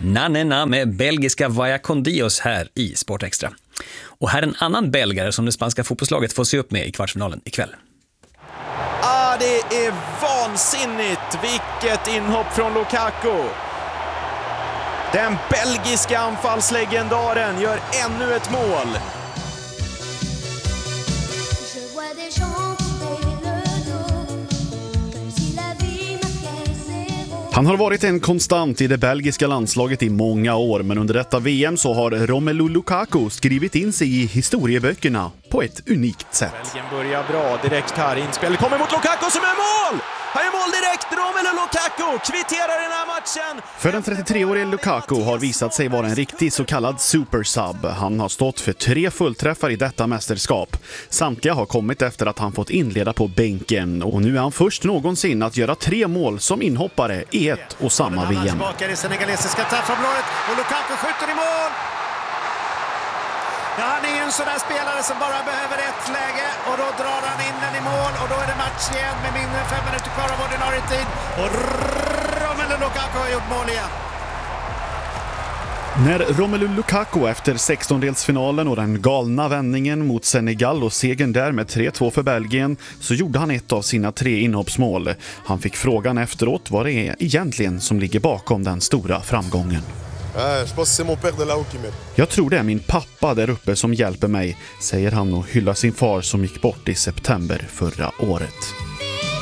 Nanena med belgiska Vaya con Dios här i Sport Extra. Och här är en annan belgare som det spanska fotbollslaget får se upp med i kvartsfinalen ikväll. Det är vansinnigt. Vilket inhopp från Lukaku. Den belgiska anfallslegendaren gör ännu ett mål. Han har varit en konstant i det belgiska landslaget i många år, men under detta VM så har Romelu Lukaku skrivit in sig i historieböckerna på ett unikt sätt. Belgien börjar bra, direkt här, inspel kommer mot Lukaku som är mål! Han är mål direkt, Romelu Lukaku kvitterar den här matchen! För den 33-årige Lukaku har visat sig vara en riktig så kallad supersub. Han har stått för 3 fullträffar i detta mästerskap. Samtliga har kommit efter att han fått inleda på bänken, och nu är han först någonsin att göra 3 mål som inhoppare i ett och samma VM. Tillbaka i det senegalesiska straffområdet och Lukaku skjuter i mål! Ja, han är ju en sån där spelare som bara behöver ett läge och då drar han in den i mål och då är det match igen med mindre än 5 minuter kvar av ordinarie tid och Romelu Lukaku har gjort mål igen. När Romelu Lukaku efter 16-delsfinalen och den galna vändningen mot Senegal och segern där med 3-2 för Belgien, så gjorde han ett av sina 3 inhoppsmål. Han fick frågan efteråt vad det är egentligen som ligger bakom den stora framgången. Jag tror det är min pappa där uppe som hjälper mig, säger han och hyllar sin far som gick bort i september förra året.